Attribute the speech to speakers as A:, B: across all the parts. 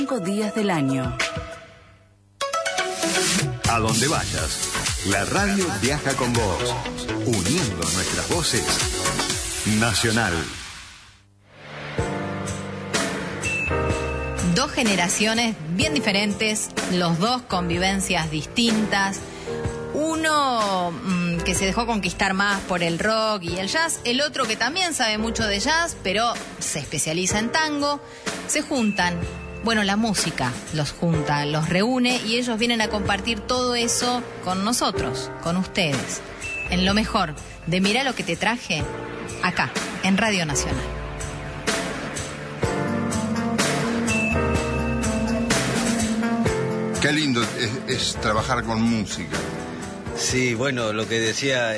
A: 5 días del año.
B: A donde vayas, la radio viaja con vos, uniendo nuestras voces. Nacional.
C: Dos generaciones bien diferentes, los dos con vivencias distintas. Uno que se dejó conquistar más por el rock y el jazz, el otro que también sabe mucho de jazz, pero se especializa en tango. Se juntan. Bueno, la música los junta, los reúne y ellos vienen a compartir todo eso con nosotros, con ustedes. En lo mejor de Mirá lo que te traje, acá, en Radio Nacional.
D: Qué lindo es trabajar con música.
E: Sí, bueno, lo que decía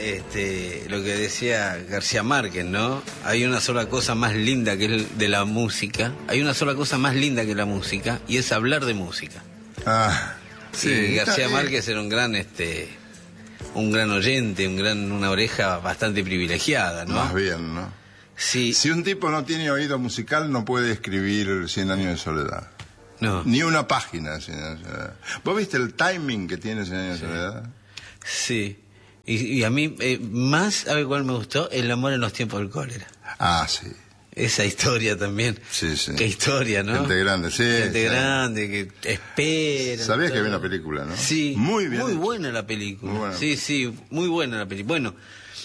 E: García Márquez, ¿no? Hay una sola cosa más linda que el de la música. Hay una sola cosa más linda que la música y es hablar de música.
D: Ah, sí.
E: Y García Márquez era un gran oyente, una oreja bastante privilegiada, ¿no?
D: Más bien, ¿no?
E: Sí.
D: Si un tipo no tiene oído musical, no puede escribir 100 años de soledad.
E: No.
D: Ni una página. ¿Vos viste el timing que tiene 100 años de soledad?
E: Sí. Y a mí, más, ¿sabe cuál me gustó? El amor en los tiempos del cólera.
D: Ah, sí.
E: Esa historia también.
D: Sí, sí.
E: Qué historia, ¿no?
D: Gente grande, sí.
E: Gente
D: sí.
E: grande, que espera.
D: Sabías que había una película, ¿no?
E: Sí.
D: Muy bien.
E: Muy buena la película.
D: Muy buena.
E: Sí, muy buena la película.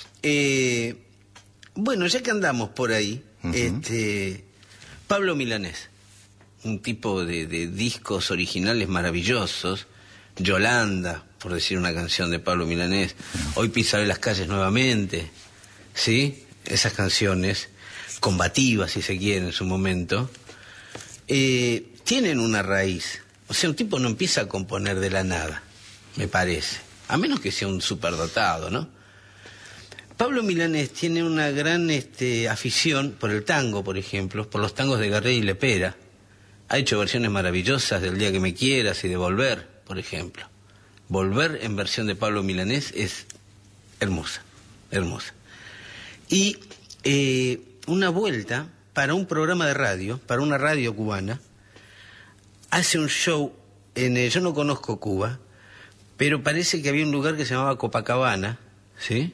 E: Bueno, ya que andamos por ahí, Pablo Milanés, un tipo de discos originales maravillosos, Yolanda, por decir una canción de Pablo Milanés, Hoy pisaré las calles nuevamente, ¿sí? Esas canciones, combativas si se quiere en su momento, tienen una raíz. O sea, un tipo no empieza a componer de la nada, me parece, a menos que sea un superdotado, ¿no? Pablo Milanés tiene una gran afición por el tango, por ejemplo, por los tangos de Gardel y Lepera. Ha hecho versiones maravillosas del Día que me quieras y de Volver, por ejemplo. Volver en versión de Pablo Milanés es hermosa, hermosa. Y una vuelta para un programa de radio, para una radio cubana, hace un show yo no conozco Cuba, pero parece que había un lugar que se llamaba Copacabana, ¿sí?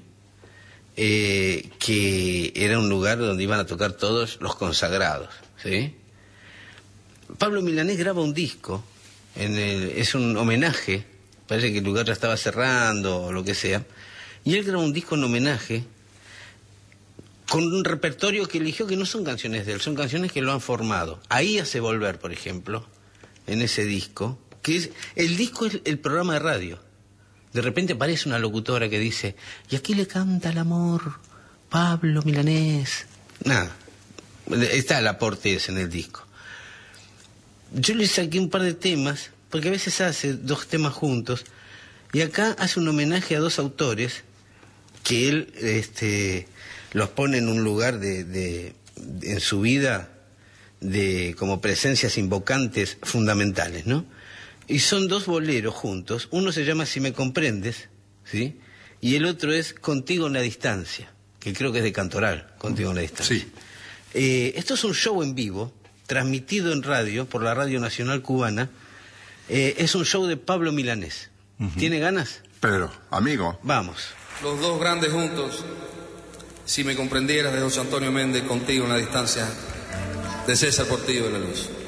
E: Que era un lugar donde iban a tocar todos los consagrados, ¿sí? Pablo Milanés graba un disco, es un homenaje, parece que el lugar ya estaba cerrando o lo que sea, y él graba un disco en homenaje con un repertorio que eligió que no son canciones de él, son canciones que lo han formado. Ahí hace Volver, por ejemplo, en ese disco, el disco es el programa de radio. De repente aparece una locutora que dice, y aquí le canta el amor Pablo Milanés. Nada, está el aporte ese en el disco. Yo le saqué un par de temas, porque a veces hace 2 temas juntos, y acá hace un homenaje a 2 autores que él los pone en un lugar en su vida como presencias invocantes fundamentales, ¿no? Y son 2 boleros juntos, uno se llama Si me comprendes, ¿sí? Y el otro es Contigo en la distancia, que creo que es de Cantoral, Contigo en la distancia.
D: Sí.
E: Esto es un show en vivo, transmitido en radio por la Radio Nacional Cubana. Es un show de Pablo Milanés. ¿Tiene ganas?
D: Pero, amigo.
E: Vamos.
F: Los 2 grandes juntos, Si me comprendieras, de José Antonio Méndez, Contigo en la distancia, de César Portillo de la Luz.